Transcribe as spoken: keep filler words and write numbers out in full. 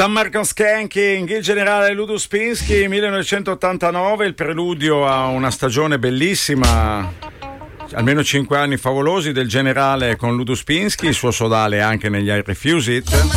Marco Skanking, il generale Ludo Spinsky, millenovecentottantanove, il preludio a una stagione bellissima, almeno cinque anni favolosi del generale con Ludo Spinsky, il suo sodale anche negli I Refuse It.